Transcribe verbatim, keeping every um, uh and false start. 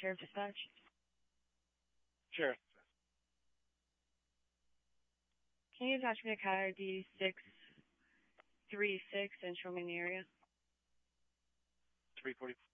Sheriff Dispatch. Sheriff. Can you attach me to cat I D six three six and show me in the area? three forty.